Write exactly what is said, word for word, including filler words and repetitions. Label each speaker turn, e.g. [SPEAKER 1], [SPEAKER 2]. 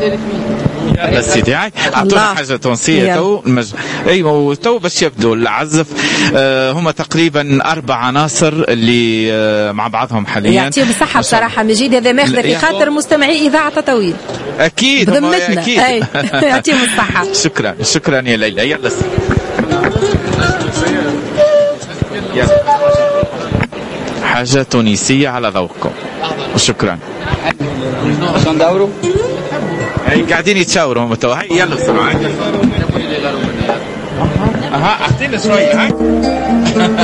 [SPEAKER 1] يلا سيدي هاي اعطونا حاجه تونسيه تو المج... ايوه تو باش يبدو العزف. آه هم تقريبا اربع عناصر اللي آه مع بعضهم حاليا.
[SPEAKER 2] يعطيهم الصحه بصراحه مجيد، هذا ماخذ في خاطر مستمعي اذاعه تطاويل.
[SPEAKER 1] اكيد
[SPEAKER 2] بذمتنا اكيد. يعطيهم الصحه.
[SPEAKER 1] شكرا شكرا يا ليلى. يلا يلا حاجه تونسيه على ذوقكم. شكرا.
[SPEAKER 3] شو ندوروا؟
[SPEAKER 1] هي قاعدين يتشاوروا هم تو. هاي يلا بسرعه. اها اعطينا شويه. هاي